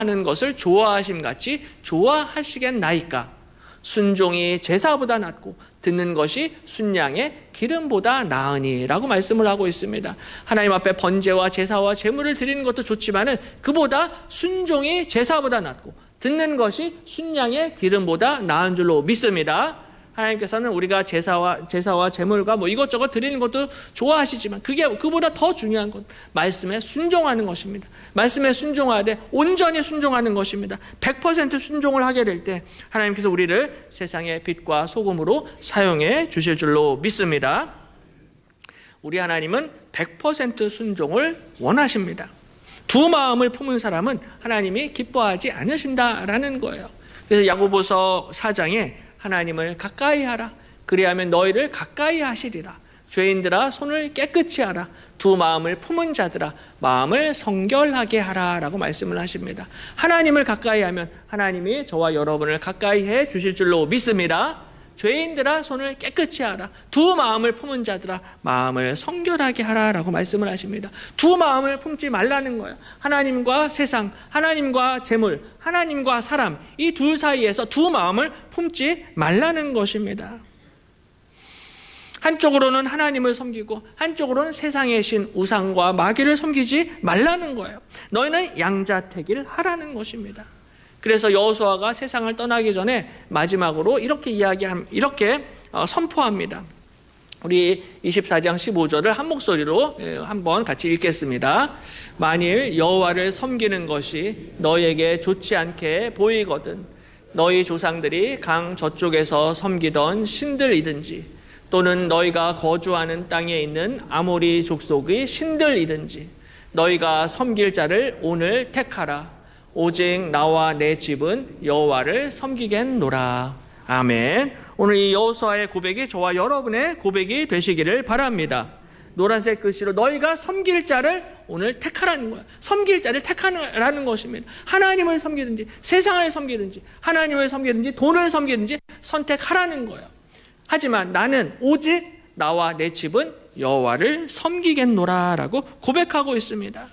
하는 것을 좋아하심 같이 좋아하시겠나이까. 순종이 제사보다 낫고 듣는 것이 순양의 기름보다 나으니라고 말씀을 하고 있습니다. 하나님 앞에 번제와 제사와 제물을 드리는 것도 좋지만은 그보다 순종이 제사보다 낫고 듣는 것이 순양의 기름보다 나은 줄로 믿습니다. 하나님께서는 우리가 제사와 제물과 이것저것 드리는 것도 좋아하시지만 그보다 더 중요한 건 말씀에 순종하는 것입니다. 말씀에 순종하되 온전히 순종하는 것입니다. 100% 순종을 하게 될 때 하나님께서 우리를 세상의 빛과 소금으로 사용해 주실 줄로 믿습니다. 우리 하나님은 100% 순종을 원하십니다. 두 마음을 품은 사람은 하나님이 기뻐하지 않으신다라는 거예요. 그래서 야고보서 4장에 하나님을 가까이 하라. 그리하면 너희를 가까이 하시리라. 죄인들아 손을 깨끗이 하라. 두 마음을 품은 자들아 마음을 성결하게 하라 라고 말씀을 하십니다. 하나님을 가까이 하면 하나님이 저와 여러분을 가까이 해 주실 줄로 믿습니다. 죄인들아 손을 깨끗이 하라. 두 마음을 품은 자들아 마음을 성결하게 하라 라고 말씀을 하십니다. 두 마음을 품지 말라는 거예요. 하나님과 세상, 하나님과 재물, 하나님과 사람, 이 둘 사이에서 두 마음을 품지 말라는 것입니다. 한쪽으로는 하나님을 섬기고 한쪽으로는 세상의 신 우상과 마귀를 섬기지 말라는 거예요. 너희는 양자택일 하라는 것입니다. 그래서 여호수아가 세상을 떠나기 전에 마지막으로 이렇게 선포합니다. 우리 24장 15절을 한 목소리로 한번 같이 읽겠습니다. 만일 여호와를 섬기는 것이 너희에게 좋지 않게 보이거든 너희 조상들이 강 저쪽에서 섬기던 신들이든지 또는 너희가 거주하는 땅에 있는 아모리 족속의 신들이든지 너희가 섬길 자를 오늘 택하라. 오직 나와 내 집은 여호와를 섬기겠노라. 아멘. 오늘 이 여호수아의 고백이 저와 여러분의 고백이 되시기를 바랍니다. 노란색 글씨로 너희가 섬길 자를 오늘 택하라는 거예요. 섬길 자를 택하라는 것입니다. 하나님을 섬기든지 세상을 섬기든지 하나님을 섬기든지 돈을 섬기든지 선택하라는 거예요. 하지만 나는 오직 나와 내 집은 여호와를 섬기겠노라 라고 고백하고 있습니다.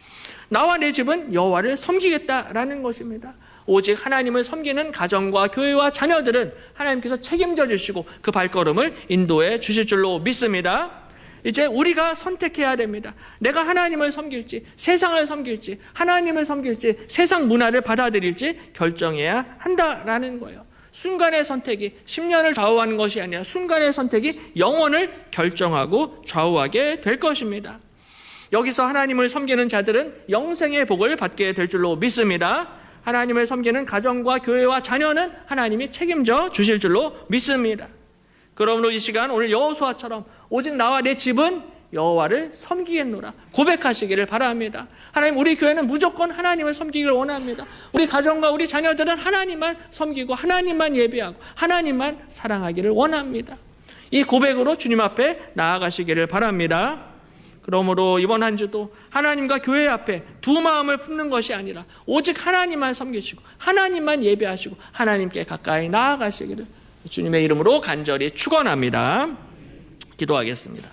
나와 내 집은 여호와를 섬기겠다라는 것입니다. 오직 하나님을 섬기는 가정과 교회와 자녀들은 하나님께서 책임져 주시고 그 발걸음을 인도해 주실 줄로 믿습니다. 이제 우리가 선택해야 됩니다. 내가 하나님을 섬길지 세상을 섬길지 하나님을 섬길지 세상 문화를 받아들일지 결정해야 한다라는 거예요. 순간의 선택이 10년을 좌우하는 것이 아니라 순간의 선택이 영혼을 결정하고 좌우하게 될 것입니다. 여기서 하나님을 섬기는 자들은 영생의 복을 받게 될 줄로 믿습니다. 하나님을 섬기는 가정과 교회와 자녀는 하나님이 책임져 주실 줄로 믿습니다. 그러므로 이 시간 오늘 여호수아처럼 오직 나와 내 집은 여호와를 섬기겠노라 고백하시기를 바랍니다. 하나님, 우리 교회는 무조건 하나님을 섬기기를 원합니다. 우리 가정과 우리 자녀들은 하나님만 섬기고 하나님만 예배하고 하나님만 사랑하기를 원합니다. 이 고백으로 주님 앞에 나아가시기를 바랍니다. 그러므로 이번 한 주도 하나님과 교회 앞에 두 마음을 품는 것이 아니라 오직 하나님만 섬기시고 하나님만 예배하시고 하나님께 가까이 나아가시기를 주님의 이름으로 간절히 축원합니다. 기도하겠습니다.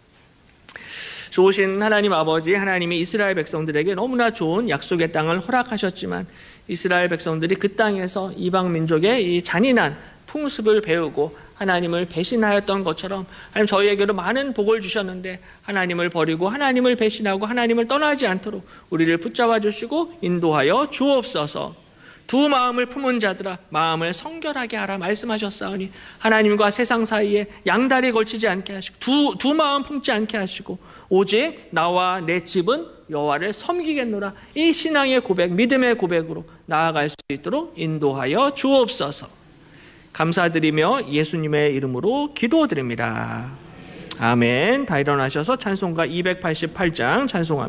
좋으신 하나님 아버지, 하나님이 이스라엘 백성들에게 너무나 좋은 약속의 땅을 허락하셨지만 이스라엘 백성들이 그 땅에서 이방 민족의 이 잔인한 풍습을 배우고 하나님을 배신하였던 것처럼 하나님 저희에게도 많은 복을 주셨는데 하나님을 버리고 하나님을 배신하고 하나님을 떠나지 않도록 우리를 붙잡아 주시고 인도하여 주옵소서. 두 마음을 품은 자들아 마음을 성결하게 하라 말씀하셨사오니 하나님과 세상 사이에 양다리 걸치지 않게 하시고 두 마음 품지 않게 하시고 오직 나와 내 집은 여호와를 섬기겠노라 이 신앙의 고백, 믿음의 고백으로 나아갈 수 있도록 인도하여 주옵소서. 감사드리며 예수님의 이름으로 기도드립니다. 아멘. 다 일어나셔서 찬송가 288장 찬송합니다.